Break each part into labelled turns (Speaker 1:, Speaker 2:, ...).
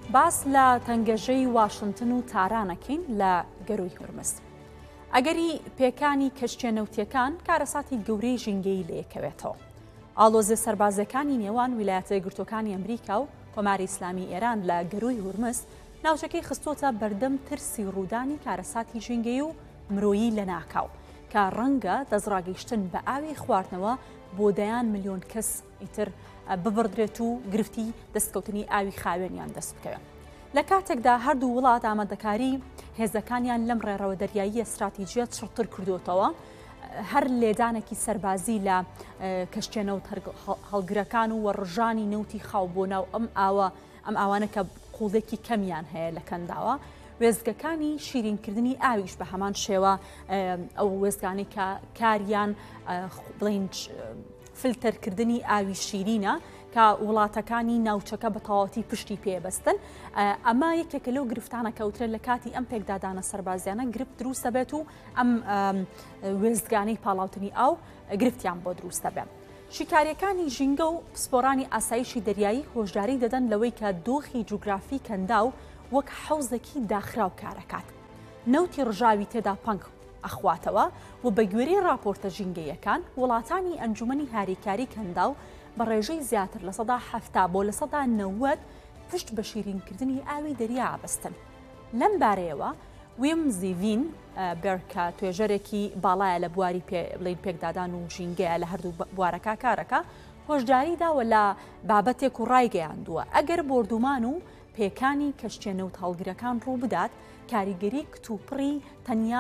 Speaker 1: باس لە تەنگەژەی واشنتن و تارانەکەین لە گەروی هورمز. ئەگەری پێکانی کەشتێنەوتیەکان کارەساتی گەورەی ژینگەی لەیەکەوێتەوە. ئاڵۆزە سەربازەکانی نێوان ویلایەتە یەکگرتووەکانی ئەمریکا و کۆماری ئیسلامی ئێران لە گەروی هورمز ناوچەکەی خستۆتە بەردەم ترسی ڕوودانی کارەساتی ژینگەی و مرۆیی لە ناکاو کە ڕەنگە دەستڕاگەیشتن بە ئاوی خواردنەوە بۆ دەیان ملیۆن کەس ئیتر ببڕدرێت و گرفتی دەستکەوتنی ئاوی خاوێنیان دەست بکەوێت. لە کاتێکدا هەردوو وڵات ئامادەکاری هێزەکانیان لەم ڕێڕەوە دەریایی ئەستراتیجیە چڕتر کردوتەوە، هەر لێدانێکی سەربازی لە کەشتێنەوت هەڵگرەکان و وەڕژانی نەوتی خاو بۆ ناو ئەم ئاوانە کە قوڵێکی کەمیان هەیە لە کەنداوە. وێزگەکانی شیرینکردنی ئاویش بە هەمان شێوە ئەو وێزگانی کە کاریان بڵین فلتەرکردنی ئاوی شیرینە کە وڵاتەکانی ناوچەکە بە تەواوەتی پشتی پێبەستن. ئەمە یەکێکە لەو گرفتانە کەوترێت لە کاتی ئەم پێکدادانە سەربازیانە گرفت دروستە بێت و ئەم وێزگانەی پاڵاوتنی ئاو گرفتیان بۆ دروستە بێت. شیکاریەکانی ژینگە و پسپۆرانی ئاسایشی دەریایی هۆشداری دەدەن لەوەی کە دۆخی جوگرافی کەنداو وەک حەوزێکی داخراو کارەکات. نەوتی ڕژاوی تێدا پەنگ ئەخواتەوە و بە گوێرەی راپۆرتە ژینگەیەکان وڵاتانی ئەنجومەنی هاریکاری کەنداو بە ڕێژەی زیاتر لە 70 بۆ لە 90 پشت بە شیرینکردنی ئاوی دەریا ئابەستن. لەم بارەیەوە ویم زیڤین بێرکە توێژەرێکی باڵایە لە بواری بڵین پێکدادان و ژینگەیە لە هەردوو بوارەکە کارەکە هۆشداری داوە لە بابەتێک و ڕایگەیاندووە ئەگەر بردومان و پێکانی کەشتێنەوت هەڵگرەکان ڕوو بدات کاریگەری کتوپڕی تەنیا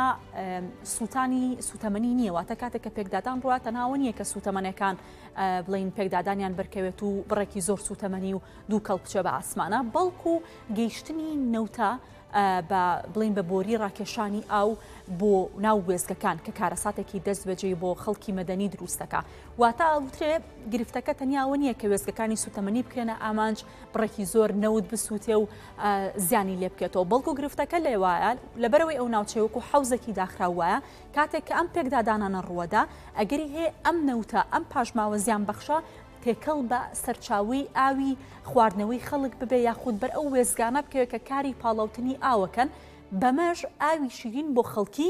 Speaker 1: سوتەمەنی نییە، واتە کاتێک کە پێکدادان ڕواتە ناوە نییە کە سوتەمەنەکان بڵین پێکدادانیان بەرکەوێت و بڕێکی زۆر سوتەمەنی و دوو کەڵ بچێ بە ئاسمانە، بەڵکو گەیشتنی نەوتە بڵین بە بۆری ڕاکێشانی ئاو بۆ ناو وێزگەکان کە کارەساتێکی دەست بەجێ بۆ خەڵکی مەدەنی دروستەکە. واتە ئەوترێ گرفتەکە تەنیاوە نییە کە وێزگەکانی سوتەمەنی بکرێنە ئامانج بڕێکی زۆر نەوت بسووتێ و زیانی لێ بکێتەوە، بەڵکو گرفتەکە لێ وایە لەبەرەوەی ئەو ناوچەیەوەکو حەوزێکی داخراوایە کاتێک کە ئەم پێکدادانانە ڕووەدا ئەگەری هەیە ئەم نەوتە ئەم پاژماوە زیان بەخشە تێکەڵ بە سەرچاوی ئاوی خواردنەوەی خەڵک ببێ یاخود بەر ئەو وێزگانە بکەوێت کە کاری پاڵاوتنی ئاوەکەن بەمەش ئاوی شیرین بۆ خەڵکی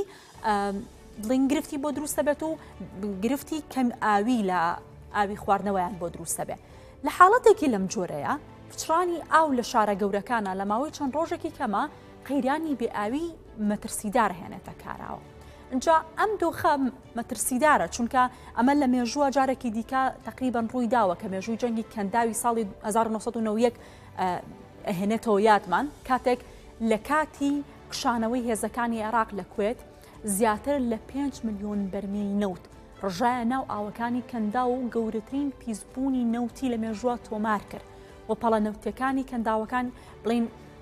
Speaker 1: بڵین گرفتی بۆ دروستە بێت و گرفتی کەم ئاوی لە ئاوی خواردنەوەیان بۆ دروستە بێت. لە حاڵەتێکی لەم جۆرەیە پچڕانی ئاو لە شارە گەورەکانە لە ماوەی چەند ڕۆژێکی کەمە قەیرانی بێ ئاوی مەترسیدار هێنێتە کاراوە. اینجا ئەم دۆخە مەترسیدارە چونکە ئەمە لە مێژووە جارێکی دیکە تقریبان ڕووی داوە کە مێژووی جەنگی کەنداوی ساڵی 1991 هێنێتەوە یادمان کاتێک لە کاتی کشانەوەی هێزەکانی عێراق لە کوێت زیاتر لە 5 ملیۆن بەرمیلی نەوت ڕژایە ناو ئاوەکانی کەندا و گەورەترین پیسبوونی نەوتی لە مێژووە تۆمار کرد و پەڵە نەوتەکانی کەنداوەکان بڵین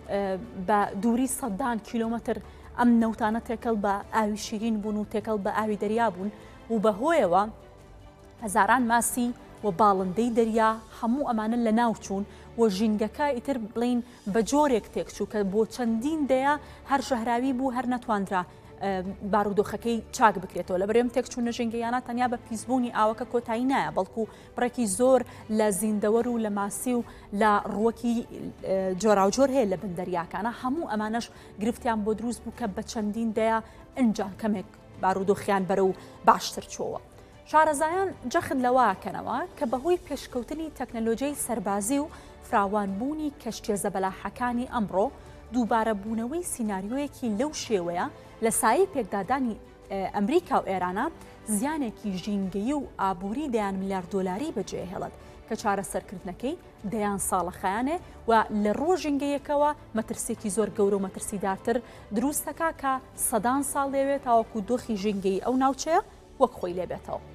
Speaker 1: بە دووری 100 کیلۆمەتر ئەم نەوتانە تێکەڵ بە ئاوی شیرین بوون و تێکەڵ بە ئاوی دەریا بوون و بەهۆیەوە هەزاران ماسی و باڵندەی دەریا هەموو ئەمانە لە ناوچوون و ژینگەکە ئیتر بڵین بە جۆرێک تێکچوو کە بۆ چەندین دەیە هەر شەهراوی بوو هەر نەتواندرا بارودۆخەکەی چاک بکرێتەوە لە بەرێم تێکچوونە ژینگەیانە تەنیا بە پیسبوونی ئاوەکە کۆتایی نایە بەڵکو بڕێکی زۆر لە زیندەوەر و لە ماسی و لە ڕووەکی جۆراوجۆر هەیە لە بندەریاکانە هەموو ئەمانەش گرفتیان بۆ دروست بوو کە بە چەندین دەیە ئەنجا کەمێک بارودۆخیان بەرە و باشتر چۆوە. شارەزایان جەخت لەواکەنەوە کە بەهۆی پێشکەوتنی تەکنەلۆژیای سەربازی و فراوانبوونی کەشتێزە بەلاحەکانی ئەمڕۆ دووبارە بوونەوەی سیناریۆیەکی لەو شێوەیە لە سایی پێکدادانی ئەمریکا و ئێرانە زیانێکی ژینگەیی و ئابووری دەیان ملیارد دۆلاری بەجێهێڵێت کە چارەسەرکردنەکەی دەیان ساڵەخایانێ و لە ڕۆژینگەیەکەوە مەترسێکی زۆر گەورە و مەترسیدارتر دروستەکە کە 100 ساڵ لێوێت تاوەکو دۆخی ژینگەی ئەو ناوچەیە وەک خۆی لێبێتەوە.